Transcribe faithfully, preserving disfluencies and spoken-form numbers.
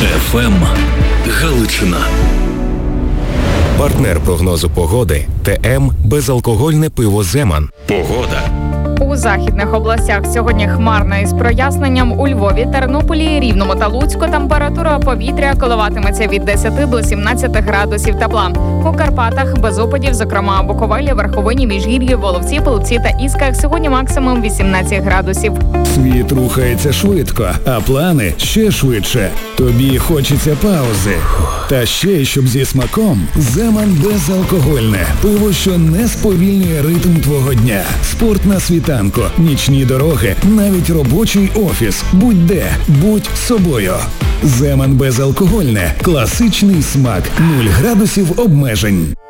еф ем Галичина. Партнер прогнозу погоди ТМ безалкогольне пиво «Земан». Погода. У західних областях сьогодні хмарно із проясненням. У Львові, Тернополі, Рівному та Луцьку температура повітря коливатиметься від десяти до сімнадцяти градусів тепла. У Карпатах без опадів, зокрема Буковелі, Верховині, Міжгір'ї, Воловці, Пилипці та Ісках сьогодні максимум вісімнадцять градусів. Світ рухається швидко, а плани ще швидше. Тобі хочеться паузи. Та ще й щоб зі смаком. «Земан» безалкогольне. Пиво, що не сповільнює ритм твого дня. Спорт на світанку, нічні дороги, навіть робочий офіс. Будь-де, будь собою. «Земан» безалкогольне. Класичний смак. Нуль градусів обмежень.